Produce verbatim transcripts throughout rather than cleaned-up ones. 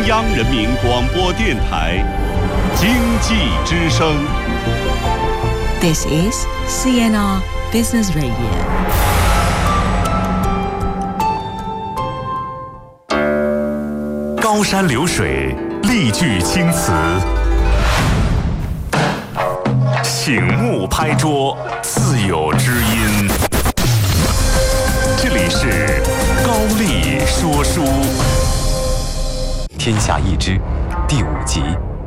央人民广播电台经济之声。 This is C N R Business Radio。 高山流水，丽句青词，醒目拍桌，自有知音。这里是高丽说书。 天下一知第五集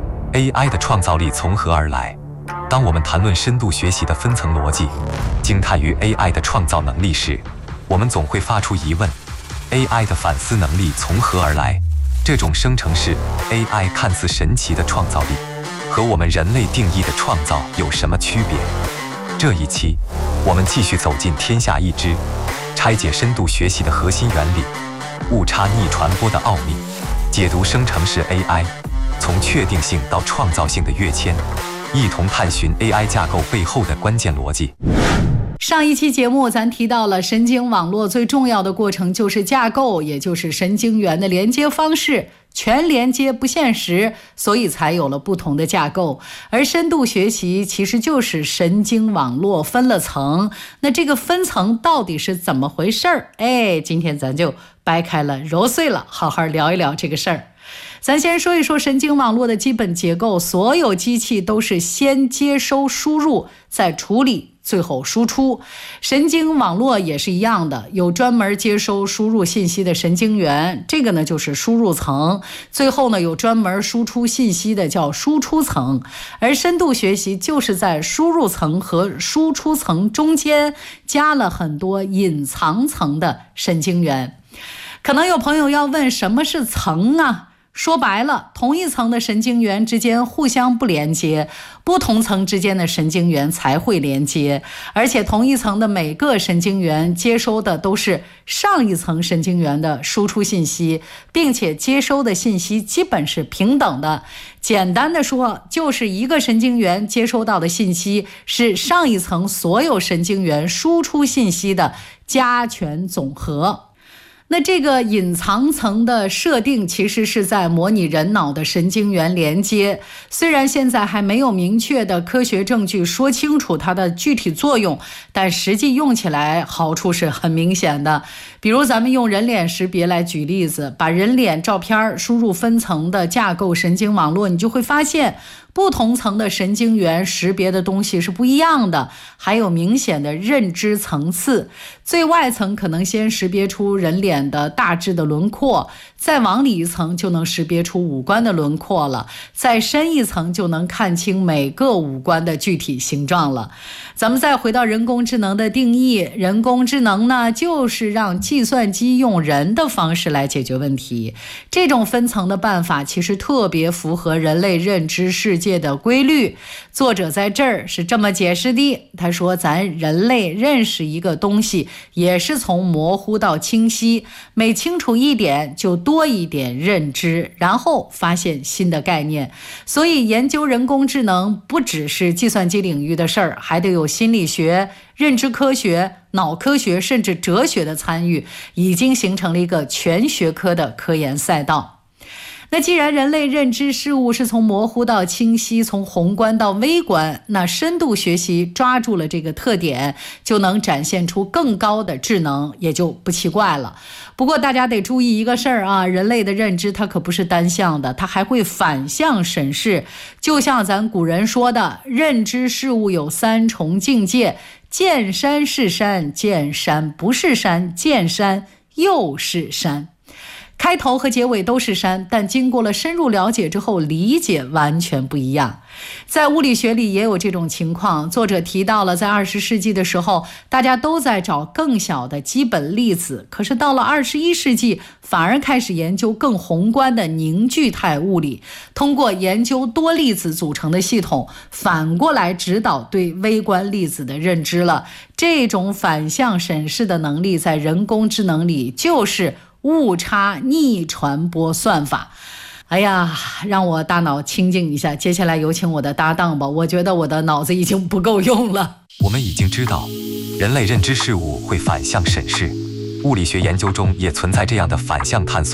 A I 的创造力从何而来？当我们谈论深度学习的分层逻辑，惊叹于 A I 的创造能力时，我们总会发出疑问： A I 的反思能力从何而来？这种生成式 A I 看似神奇的创造力，和我们人类定义的创造有什么区别？这一期，我们继续走进天下一知，拆解深度学习的核心原理，误差逆传播的奥秘，解读生成式 A I 从确定性到创造性的跃迁，一同探寻 A I 架构背后的关键逻辑。 上一期节目咱提到了神经网络最重要的过程就是架构，也就是神经元的连接方式，全连接不现实，所以才有了不同的架构。而深度学习其实就是神经网络分了层，那这个分层到底是怎么回事儿？哎，今天咱就掰开了揉碎了，好好聊一聊这个事儿。咱先说一说神经网络的基本结构，所有机器都是先接收输入，再处理，最后输出。神经网络也是一样的，有专门接收输入信息的神经元，这个呢就是输入层，最后呢有专门输出信息的叫输出层。而深度学习就是在输入层和输出层中间加了很多隐藏层的神经元。可能有朋友要问，什么是层啊？说白了，同一层的神经元之间互相不连接，不同层之间的神经元才会连接。而且同一层的每个神经元接收的都是上一层神经元的输出信息，并且接收的信息基本是平等的。简单的说，就是一个神经元接收到的信息是上一层所有神经元输出信息的加权总和。那这个隐藏层的设定其实是在模拟人脑的神经元连接，虽然现在还没有明确的科学证据说清楚它的具体作用，但实际用起来好处是很明显的。比如咱们用人脸识别来举例子，把人脸照片输入分层的架构神经网络，你就会发现不同层的神经元识别的东西是不一样的，还有明显的认知层次。最外层可能先识别出人脸的大致的轮廓，再往里一层就能识别出五官的轮廓了，再深一层就能看清每个五官的具体形状了。咱们再回到人工智能的定义，人工智能呢，就是让计算机用人的方式来解决问题。这种分层的办法其实特别符合人类认知世界的规律。作者在这儿是这么解释的，他说咱人类认识一个东西也是从模糊到清晰，每清楚一点就多一点认知，然后发现新的概念。所以研究人工智能不只是计算机领域的事儿，还得有心理学、认知科学、脑科学甚至哲学的参与，已经形成了一个全学科的科研赛道。那既然人类认知事物是从模糊到清晰，从宏观到微观，那深度学习抓住了这个特点，就能展现出更高的智能，也就不奇怪了。不过大家得注意一个事儿啊，人类的认知它可不是单向的，它还会反向审视。就像咱古人说的，认知事物有三重境界，见山是山，见山不是山，见山又是山。开头和结尾都是山，但经过了深入了解之后，理解完全不一样。在物理学里也有这种情况，作者提到了在二十世纪的时候，大家都在找更小的基本粒子，可是到了二十一世纪，反而开始研究更宏观的凝聚态物理，通过研究多粒子组成的系统，反过来指导对微观粒子的认知了。这种反向审视的能力，在人工智能里就是误差逆传播算法。哎呀，让我大脑清静一下，接下来有请我的搭档吧，我觉得我的脑子已经不够用了。 我们已经知道，人类认知事物会反向审视，物理学研究中也存在这样的反向探索。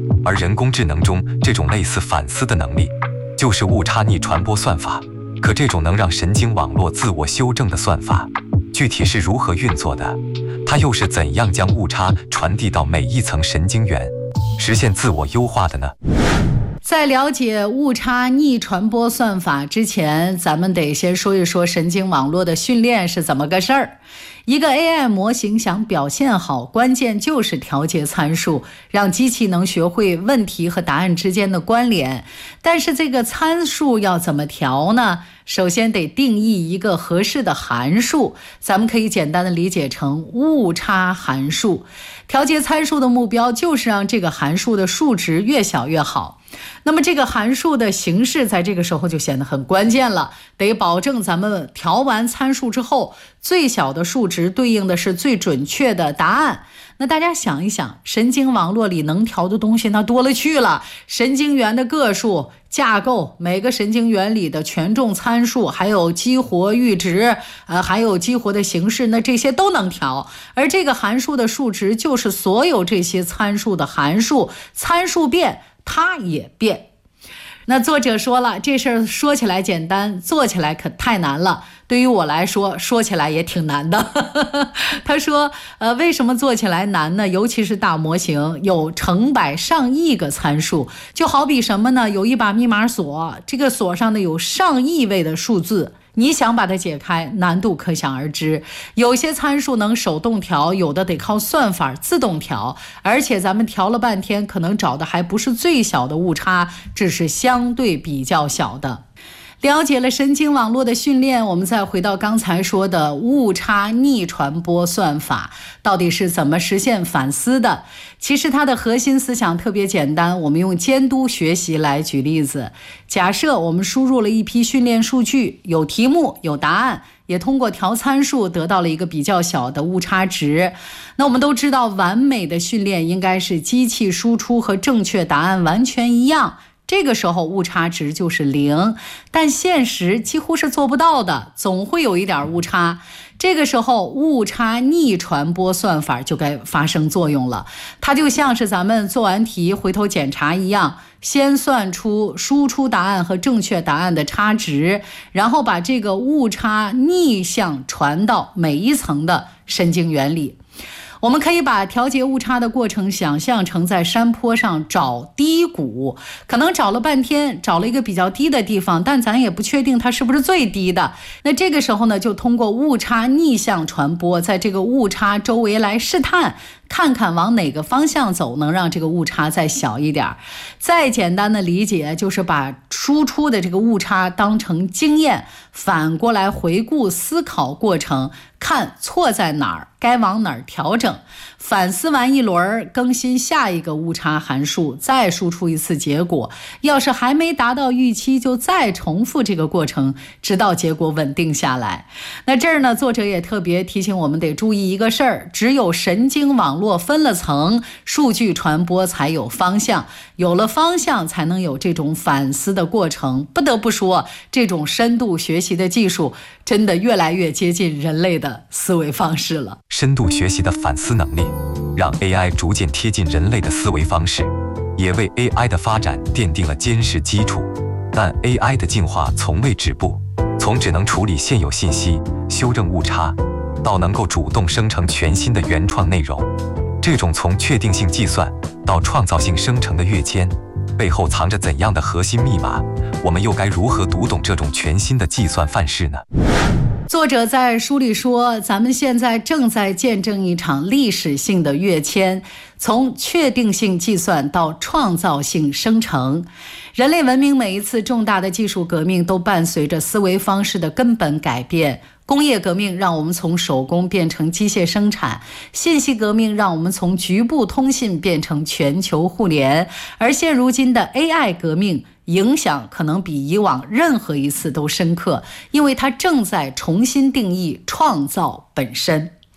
而人工智能中这种类似反思的能力，就是误差逆传播算法。可这种能让神经网络自我修正的算法，具体是如何运作的？它又是怎样将误差传递到每一层神经元，实现自我优化的呢？ 在了解误差逆传播算法之前，咱们得先说一说神经网络的训练是怎么个事儿。一个 A I 模型想表现好，关键就是调节参数，让机器能学会问题和答案之间的关联。但是这个参数要怎么调呢？首先得定义一个合适的函数，咱们可以简单的理解成误差函数。调节参数的目标就是让这个函数的数值越小越好。那么这个函数的形式在这个时候就显得很关键了，得保证咱们调完参数之后，最小的数值对应的是最准确的答案。那大家想一想，神经网络里能调的东西那多了去了，神经元的个数、架构，每个神经元里的权重参数，还有激活阈值，呃，还有激活的形式，那这些都能调。而这个函数的数值就是所有这些参数的函数，参数变，它也变。那作者说了，这事儿说起来简单，做起来可太难了。对于我来说，说起来也挺难的。他说，呃，为什么做起来难呢？尤其是大模型，有成百上亿个参数，就好比什么呢？有一把密码锁，这个锁上呢有上亿位的数字。你想把它解开，难度可想而知。有些参数能手动调，有的得靠算法自动调，而且咱们调了半天，可能找的还不是最小的误差，只是相对比较小的。了解了神经网络的训练，我们再回到刚才说的误差逆传播算法，到底是怎么实现反思的？其实它的核心思想特别简单，我们用监督学习来举例子。假设我们输入了一批训练数据，有题目，有答案，也通过调参数得到了一个比较小的误差值。那我们都知道，完美的训练应该是机器输出和正确答案完全一样，这个时候误差值就是零，但现实几乎是做不到的，总会有一点误差。这个时候误差逆传播算法就该发生作用了，它就像是咱们做完题回头检查一样，先算出输出答案和正确答案的差值，然后把这个误差逆向传到每一层的神经元里。我们可以把调节误差的过程想象成在山坡上找低谷，可能找了半天，找了一个比较低的地方，但咱也不确定它是不是最低的。那这个时候呢，就通过误差逆向传播，在这个误差周围来试探，看看往哪个方向走能让这个误差再小一点。再简单的理解就是把输出的这个误差当成经验，反过来回顾思考过程，看错在哪儿，该往哪儿调整。反思完一轮，更新下一个误差函数，再输出一次结果。要是还没达到预期，就再重复这个过程，直到结果稳定下来。那这儿呢，作者也特别提醒我们得注意一个事儿，只有神经网络分了层，数据传播才有方向，有了方向才能有这种反思的过程。不得不说，这种深度学习的技术真的越来越接近人类的思维方式了。 深度学习的反思能力，让 A I 逐渐贴近人类的思维方式，也为 A I 的发展奠定了坚实基础。但 A I 的进化从未止步，从只能处理现有信息、修正误差，到能够主动生成全新的原创内容，这种从确定性计算到创造性生成的跃迁，背后藏着怎样的核心密码？我们又该如何读懂这种全新的计算范式呢？ 作者在书里说，咱们现在正在见证一场历史性的跃迁，从确定性计算到创造性生成。人类文明每一次重大的技术革命都伴随着思维方式的根本改变。工业革命让我们从手工变成机械生产，信息革命让我们从局部通信变成全球互联，而现如今的 A I 革命影响可能比以往任何一次都深刻，因为它正在重新定义创造本身。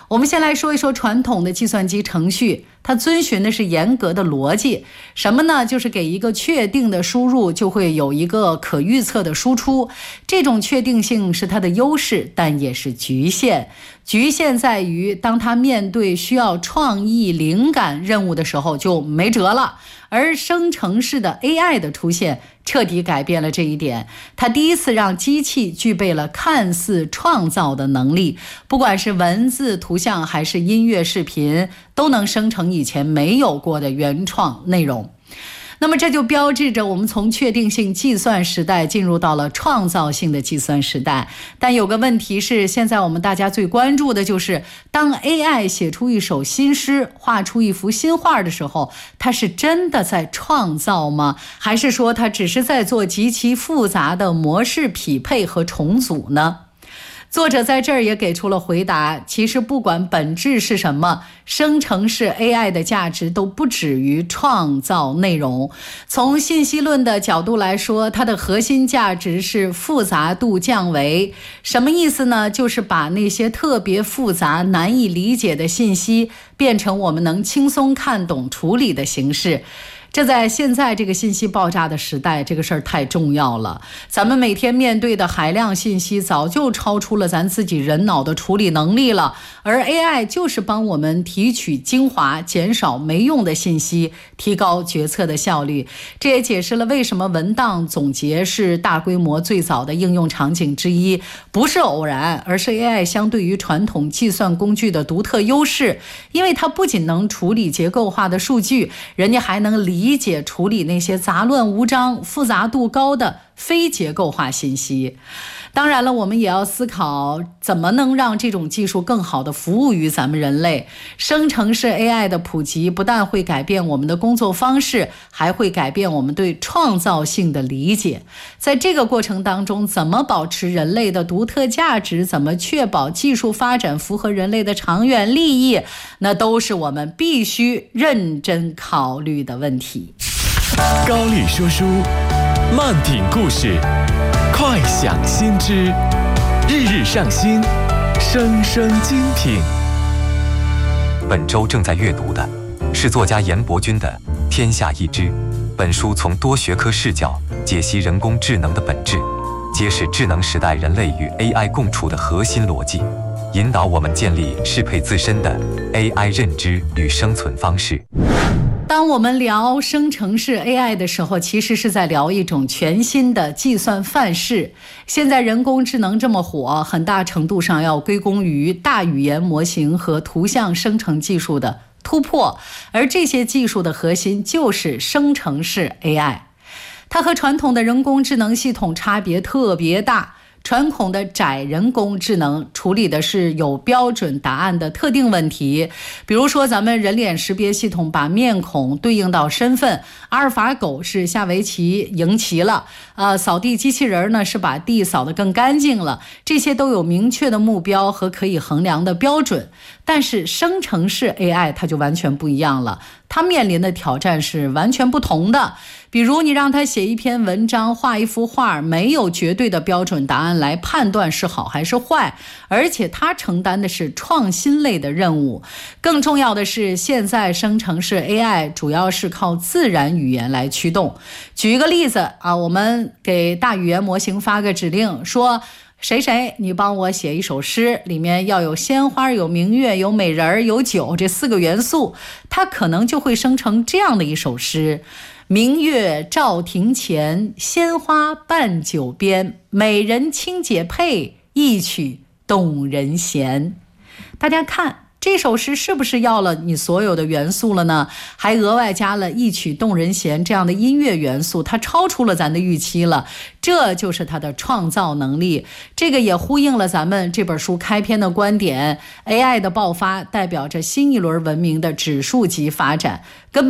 我们先来说一说传统的计算机程序，它遵循的是严格的逻辑。什么呢？就是给一个确定的输入，就会有一个可预测的输出。这种确定性是它的优势，但也是局限。局限在于，当它面对需要创意、灵感任务的时候，就没辙了。而生成式的 A I 的出现，彻底改变了这一点。它第一次让机器具备了看似创造的能力，不管是文字、图像还是音乐、视频，都能生成以前没有过的原创内容。那么这就标志着我们从确定性计算时代进入到了创造性的计算时代。但有个问题是，现在我们大家最关注的就是，当 A I 写出一首新诗，画出一幅新画的时候，它是真的在创造吗？还是说它只是在做极其复杂的模式匹配和重组呢？作者在这儿也给出了回答，其实不管本质是什么，生成式 A I 的价值都不止于创造内容。从信息论的角度来说，它的核心价值是复杂度降维。什么意思呢？就是把那些特别复杂、难以理解的信息变成我们能轻松看懂、处理的形式。这在现在这个信息爆炸的时代，这个事儿太重要了。咱们每天面对的海量信息早就超出了咱自己人脑的处理能力了，而 A I 就是帮我们提取精华，减少没用的信息，提高决策的效率。这也解释了为什么文档总结是大规模最早的应用场景之一，不是偶然，而是 A I 相对于传统计算工具的独特优势。因为它不仅能处理结构化的数据，人家还能理理解处理那些杂乱无章、复杂度高的非结构化信息。当然了，我们也要思考怎么能让这种技术更好地服务于咱们人类。生成式 A I 的普及不但会改变我们的工作方式，还会改变我们对创造性的理解。在这个过程当中，怎么保持人类的独特价值，怎么确保技术发展符合人类的长远利益，那都是我们必须认真考虑的问题。 高丽说书，慢品故事，快享新知，日日上新，声声精品。 本周正在阅读的是作家严伯钧的《天下一知》。本书从多学科视角解析人工智能的本质，揭示智能时代人类与 A I 共处的核心逻辑，引导我们建立适配自身的 A I 认知与生存方式。 当我们聊生成式 A I 的时候，其实是在聊一种全新的计算范式。现在人工智能这么火，很大程度上要归功于大语言模型和图像生成技术的突破，而这些技术的核心就是生成式 A I。它和传统的人工智能系统差别特别大。传统的窄人工智能处理的是有标准答案的特定问题，比如说咱们人脸识别系统把面孔对应到身份，阿尔法狗是下围棋赢棋了，呃，扫地机器人呢是把地扫得更干净了，这些都有明确的目标和可以衡量的标准。但是生成式 A I 它就完全不一样了，它面临的挑战是完全不同的。比如你让它写一篇文章，画一幅画，没有绝对的标准答案来判断是好还是坏，而且它承担的是创新类的任务。更重要的是，现在生成式 A I 主要是靠自然语言来驱动。举一个例子啊，我们给大语言模型发个指令，说谁谁你帮我写一首诗，里面要有鲜花、有明月、有美人、有酒这四个元素，它可能就会生成这样的一首诗：明月照庭前，鲜花伴酒边，美人轻解佩，一曲动人弦。大家看这首诗是不是要了你所有的元素了呢？还额外加了一曲动人弦这样的音乐元素，它超出了咱的预期了，这就是它的创造能力。这个也呼应了咱们这本书开篇的观点， A I 的爆发代表着新一轮文明的指数级发展，根本